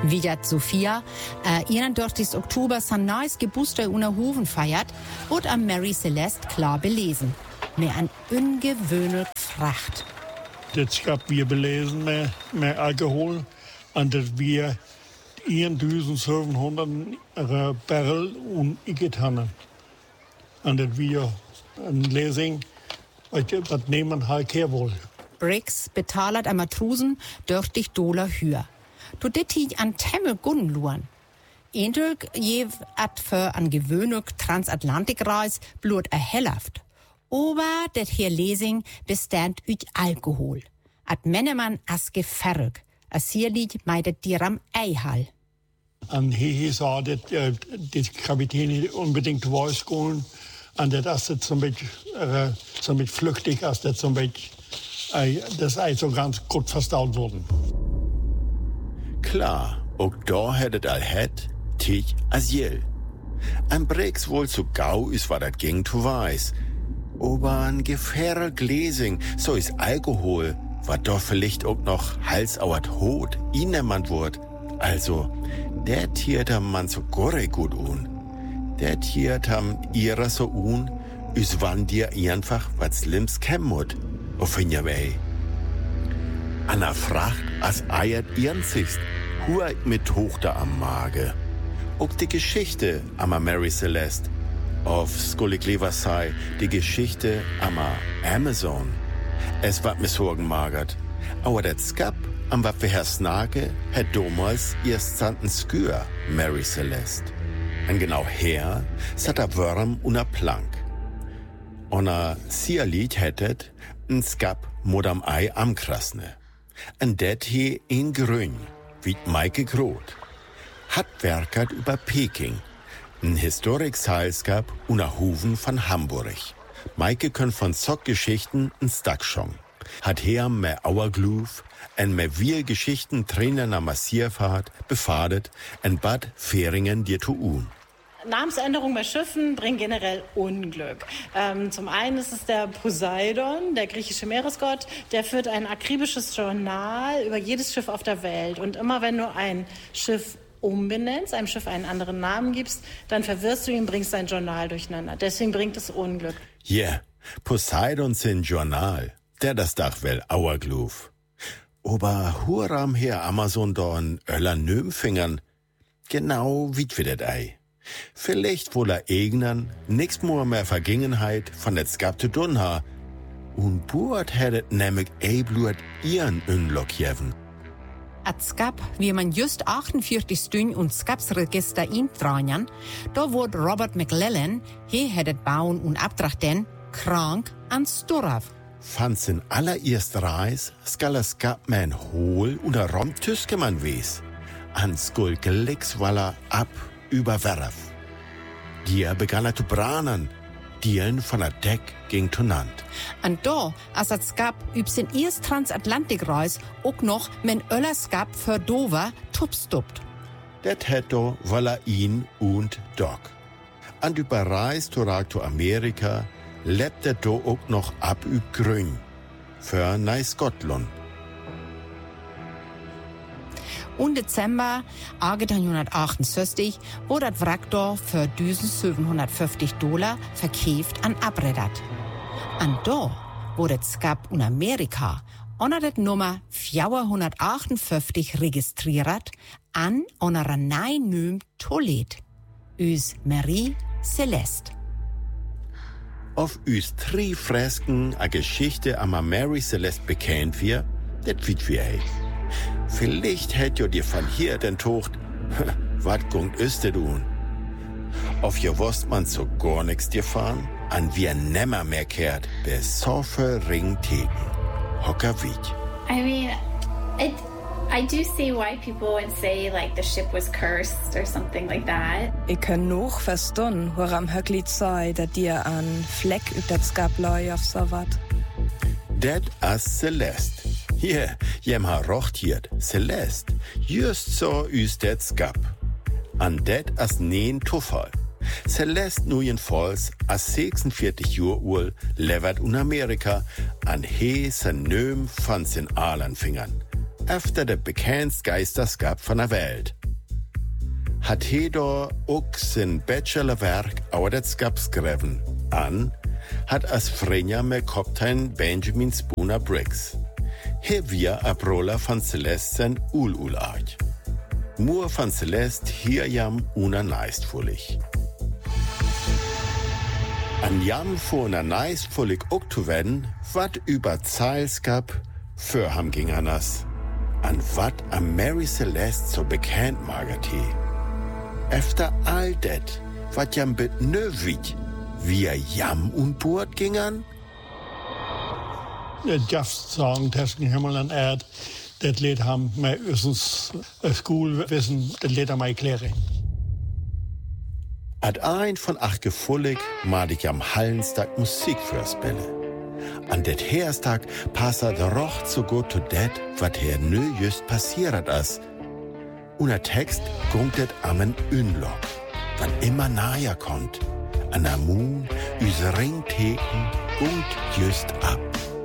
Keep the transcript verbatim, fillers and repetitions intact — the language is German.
Widat Sophia, äh, einunddreißigsten Oktober sein neues Geburtstag unter Hofen feiert, wird am Mary Celeste klar belesen. Mit an ungewöhnlich Fracht. Das gab wir belesen mehr, mehr Alkohol, und das wir eintausendsiebenhundert Barrel und getan. Und das wir eine Lesung, was nehmen halt her wohl. Briggs betalat an Matrosen dörftig Dollar höher. Du dit an Temmel Gunn luan. Eindrück jew at für an gewöhnlich Transatlantikreis blut erhelhaft. Aber det hier Lesing bestand üt Alkohol. At Mennemann as geferrig. As hier liegt meidet dir am Eihall. Und hier sah das, äh, die Kapitän unbedingt weiß gehen. Und das ist zum Beispiel, äh, zum Beispiel flüchtig, als das zum Beispiel, äh, das Ei so ganz gut verstaut worden. Klar, auch da hättet all het, tich as jell. An Briggs wohl so gau is, war dat ging zu weiß. Aber an gefährl Gläsing, so is Alkohol, war doch vielleicht auch noch halsauert hot, innermann wurd. Also, der tiert am man so gorre gut un. Der tiert am ihrer so un, is wann dir einfach was Slimms kämmut, auf hinja wei. Anna Fracht, as eiert ihren Sicht, huert mit Tochter am Mage. Auch die Geschichte am Mary Celeste, auf Skullig sei, die Geschichte am Amazon. Es wat mir Sorgen magert, aber dat Skap, am wat wir Herr Snake, hat damals erst santen Skür, Mary Celeste. Und genau her, sat a Wörm una Plank. Und a Sierlied hättet, n Skap mod am Ei am Krasne. Und det he in Grün, wie Maike Groth. Hat werkert über Peking, n Historik-Seilskap una Huven von Hamburg. Maike könnt von Zockgeschichten n Stackschong. Hat her me Auergluf, en me viel Geschichten Trainer na Massierfahrt befadet, en Bad Feringen dir tu un. Namensänderungen bei Schiffen bringen generell Unglück. Ähm, zum einen ist es der Poseidon, der griechische Meeresgott, der führt ein akribisches Journal über jedes Schiff auf der Welt. Und immer wenn du ein Schiff umbenennst, einem Schiff einen anderen Namen gibst, dann verwirrst du ihn, bringst dein Journal durcheinander. Deswegen bringt es Unglück. Ja, yeah, Poseidon sin Journal, der das Dach wel Auergluf. Aber huram her Amazon dorn Öller Nömfingern, genau wie wir das Ei. Vielleicht wohl er egnern, nix more mehr Vergangenheit von der Skap zu tun ha. Und Burt hättet nämlich eiblut ihren Unlock jeven. At Skap, wie man just achtundvierzig Stunden und Skapsregister intragen, da wurde Robert McLellan, he hättet bauen und abtrachten, krank an Sturaf. Fand sin allererst Reis, skala Skap man hohl und a rom Tüskemann wes. An skul gelicks walla ab überwerf. Dir begann er zu branen, dielen von der Deck ging tonant. Und da, als das Skap üb sin erst Transatlantikreis auch noch men Öller Skap für Dover tupstuppt. Det hätte walla ihn und Doc. An über Reis zurück zu Amerika lebt er do auch noch ab üb Grün für nei Skottland. Und Dezember achtzehnhundertachtundsechzig wurde das Wrack da für eintausendsiebenhundertfünfzig Dollar verkauft an abreddert. Und da wurde das Skap in Amerika unter der Nummer vierhundertachtundfünfzig registriert an unserer neuen Toilette. Üs Marie Celeste. Auf üs drei Fresken a Geschichte am Mary Celeste bekannt wir, det wird wir ei. Vielleicht hätt jo dir von hier den Tocht, wat gungt öste du? Auf jo wusst man so gar nix dir fahren, an wir nimmer mehr kehrt, bis soffe Ring tegen. Hocker wiet. I mean, it, I do see why people would say like the ship was cursed or something like that. Ich kann noch verstehen, warum höcklit sei, dass dir an Fleck üb das Skap leu auf so wat. Det as Celeste. Hier, jem ha rocht hiert, Celeste. Just so üs det Skap. An det as neen Tuffal. Celeste nujen Falls as sechsundvierzig Jahr ul levert un Amerika an he sen Nöm van sin Alanfingern. efter det bekendst geisterskap van der Welt. Hat Hedor ook zijn bachelorwerk over dat skap geschreven. An hat als vriendje met kapitein Benjamin Spooner Briggs. Hij via een roller van Celeste zijn ul-ul uit. Moer van Celeste hier jam una neistvolig. An jam voor una neistvolig ook te werden, wat über Zeilskap für ham ging anas. An wat am Mary Celeste so bekannt magert he. Efter all det, wat jam bet nöwig, wie er jam und Bord gingern? Het just sagen, tussen Himmel en Erd, dat leed ham met ons schoolwissen, dat leed ham mij kleren. Ad ein von ach gefullig mad ich am Hallenstag Musik vorspille. An det Herstag passat roch so gut zu det, wat her nö just passiert as. Und der Text gungt am en Unlock, wat immer naher kommt. An der Moon, üs Ringtheken, gungt just ab.